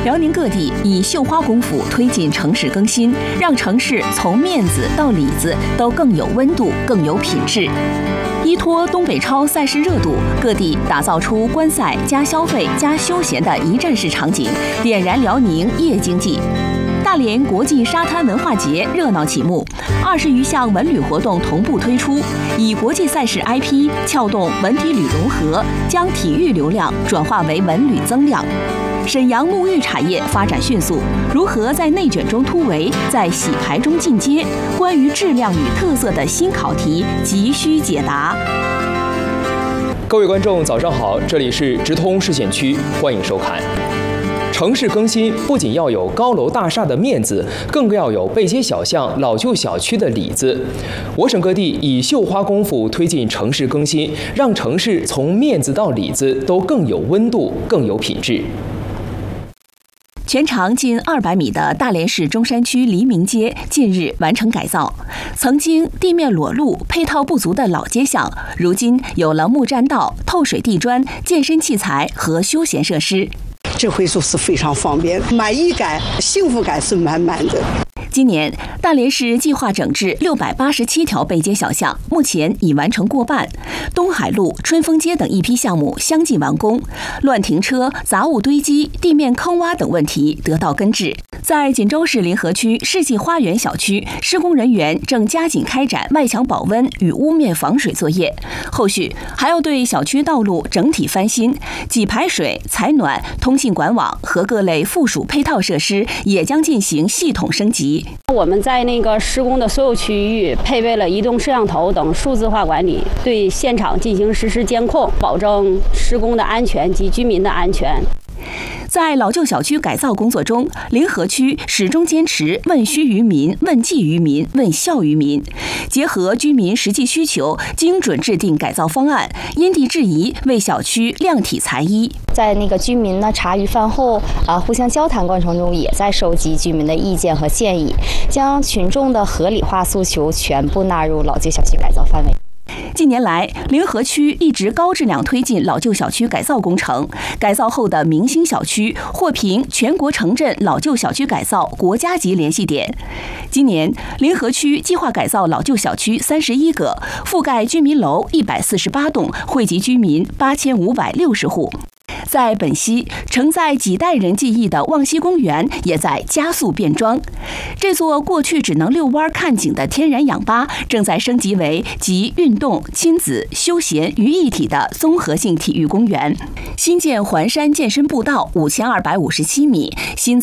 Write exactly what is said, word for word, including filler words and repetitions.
辽宁各地以绣花功夫推进城市更新，让城市从面子到里子都更有温度、更有品质。依托东北超赛事热度，各地打造出观赛加消费加休闲的一站式场景，点燃辽宁夜经济。大连国际沙滩文化节热闹启幕，二十余项文旅活动同步推出，以国际赛事 I P 撬动文体旅融合，将体育流量转化为文旅增量。沈阳沐浴产业发展迅速，如何在内卷中突围，在洗牌中进阶？关于质量与特色的新考题急需解答。 各位观众，早上好，这里是直通市县区，欢迎收看。城市更新不仅要有高楼大厦的面子，更要有背街小巷、老旧小区的里子。我省各地以绣花功夫推进城市更新，让城市从面子到里子都更有温度、更有品质。 全长近二百米的大连市中山区黎明街近日完成改造，曾经地面裸露、配套不足的老街巷，如今有了木栈道、透水地砖、健身器材和休闲设施。 这回就是非常方便，满意感、幸福感是满满的。 今年，大连市计划整治六百八十七条背街小巷，目前已完成过半。东海路、春风街等一批项目相继完工，乱停车、杂物堆积、地面坑洼等问题得到根治。在锦州市临河区世纪花园小区，施工人员正加紧开展外墙保温与屋面防水作业，后续还要对小区道路整体翻新，给排水、采暖、通信管网和各类附属配套设施也将进行系统升级。 我们在那个施工的所有区域配备了移动摄像头等数字化管理，对现场进行实时监控，保证施工的安全及居民的安全。 在老旧小区改造工作中，临河区始终坚持问需于民、问计于民、问效于民，结合居民实际需求，精准制定改造方案，因地制宜为小区量体裁衣。 在那个居民呢茶余饭后啊互相交谈过程中，也在收集居民的意见和建议，将群众的合理化诉求全部纳入老旧小区改造范围。 近年来，临河区一直高质量推进老旧小区改造工程，改造后的明星小区获评全国城镇老旧小区改造国家级联系点。今年，临河区计划改造老旧小区三十一个，覆盖居民楼一百四十八栋，惠及居民八千五百六十户。在本溪，承载几代人记忆的望溪公园也在加速变装。这座过去只能遛弯看景的天然氧吧，正在升级为集运动、亲子、休闲于一体的综合性体育公园。新建环山健身步道五千二百五十七米，新